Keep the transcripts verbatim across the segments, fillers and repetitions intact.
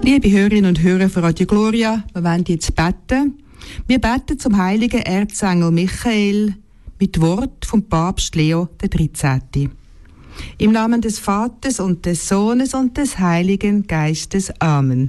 Liebe Hörerinnen und Hörer von Radio Gloria, wir wollen jetzt beten. Wir beten zum heiligen Erzengel Michael mit Wort vom Papst Leo der dreizehnten. Im Namen des Vaters und des Sohnes und des Heiligen Geistes. Amen.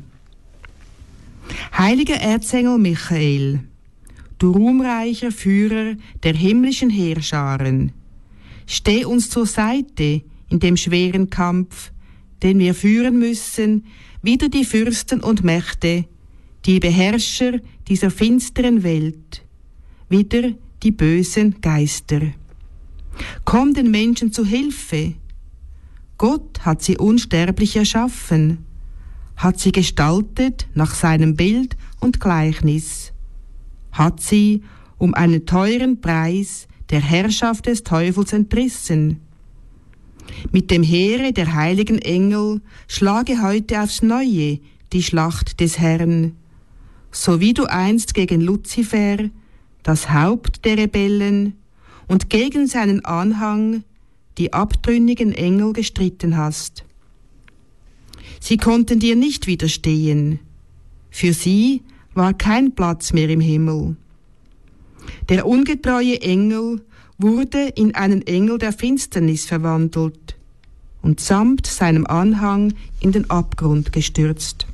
Heiliger Erzengel Michael, du ruhmreicher Führer der himmlischen Heerscharen, steh uns zur Seite in dem schweren Kampf, den wir führen müssen, wider die Fürsten und Mächte, die Beherrscher dieser finsteren Welt, wider die bösen Geister. Komm den Menschen zu Hilfe. Gott hat sie unsterblich erschaffen, hat sie gestaltet nach seinem Bild und Gleichnis, hat sie um einen teuren Preis der Herrschaft des Teufels entrissen. Mit dem Heere der heiligen Engel schlage heute aufs Neue die Schlacht des Herrn, so wie du einst gegen Luzifer, das Haupt der Rebellen, und gegen seinen Anhang, die abtrünnigen Engel, gestritten hast. Sie konnten dir nicht widerstehen. Für sie war kein Platz mehr im Himmel. Der ungetreue Engel wurde in einen Engel der Finsternis verwandelt und samt seinem Anhang in den Abgrund gestürzt.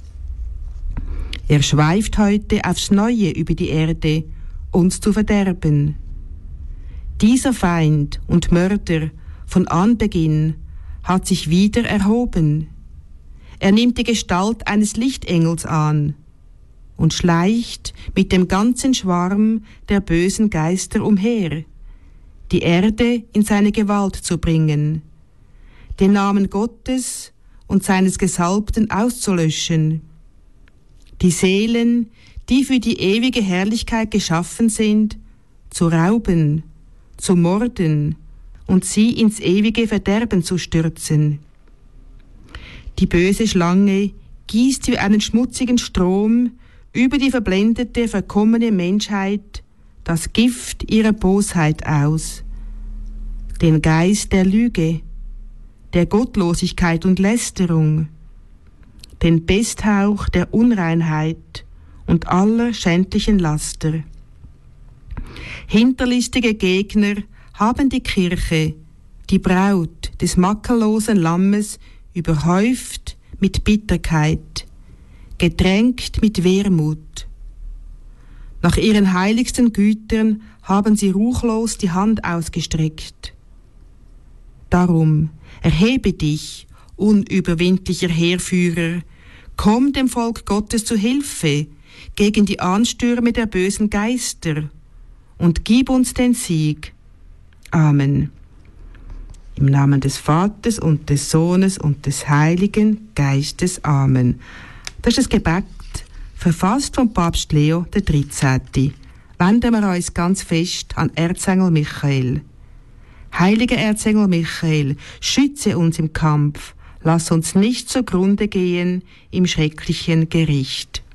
Er schweift heute aufs Neue über die Erde, uns zu verderben. Dieser Feind und Mörder von Anbeginn hat sich wieder erhoben. Er nimmt die Gestalt eines Lichtengels an und schleicht mit dem ganzen Schwarm der bösen Geister umher, die Erde in seine Gewalt zu bringen, den Namen Gottes und seines Gesalbten auszulöschen, die Seelen, die für die ewige Herrlichkeit geschaffen sind, zu rauben, zu morden und sie ins ewige Verderben zu stürzen. Die böse Schlange gießt wie einen schmutzigen Strom über die verblendete, verkommene Menschheit das Gift ihrer Bosheit aus, den Geist der Lüge, der Gottlosigkeit und Lästerung, den Pesthauch der Unreinheit und aller schändlichen Laster. Hinterlistige Gegner haben die Kirche, die Braut des makellosen Lammes, überhäuft mit Bitterkeit, getränkt mit Wehmut. Nach ihren heiligsten Gütern haben sie ruchlos die Hand ausgestreckt. Darum erhebe dich, unüberwindlicher Heerführer, komm dem Volk Gottes zu Hilfe gegen die Anstürme der bösen Geister und gib uns den Sieg. Amen. Im Namen des Vaters und des Sohnes und des Heiligen Geistes. Amen. Das ist das Gebet, verfasst von Papst Leo der dreizehnten. Wenden wir uns ganz fest an Erzengel Michael. Heiliger Erzengel Michael, schütze uns im Kampf, lass uns nicht zugrunde gehen im schrecklichen Gericht.